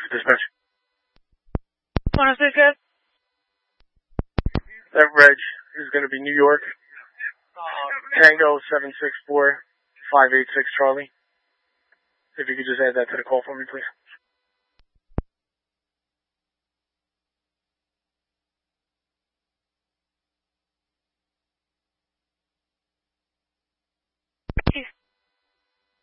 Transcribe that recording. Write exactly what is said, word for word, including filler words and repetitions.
Dispatch. Wanna say that? That reg is going to be New York. Uh, Tango seven six four five eight six Charlie. If you could just add that to the call for me, please.